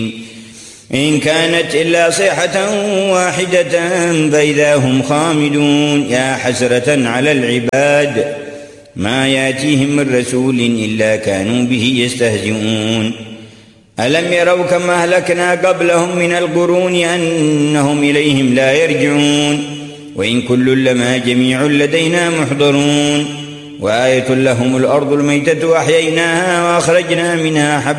إن كانت إلا صيحة واحدة فإذا هم خامدون يا حسرة على العباد ما يأتيهم من رسول إلا كانوا به يستهزئون ألم يروا كما أهلكنا قبلهم من القرون أنهم إليهم لا يرجعون وإن كل لما جميع لدينا محضرون وآية لهم الأرض الميتة أحييناها وأخرجنا منها حبا